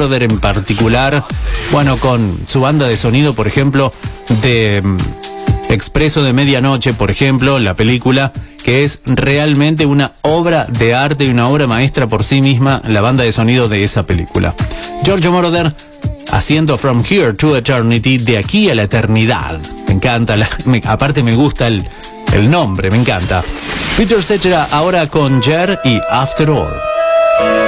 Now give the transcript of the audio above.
Moroder en particular, bueno, con su banda de sonido, por ejemplo, de Expreso de Medianoche, por ejemplo, la película, que es realmente una obra de arte y una obra maestra por sí misma, la banda de sonido de esa película. Giorgio Moroder haciendo From Here to Eternity, de aquí a la eternidad. Me encanta, aparte me gusta el nombre, me encanta. Peter Cetera ahora con Cher y After All.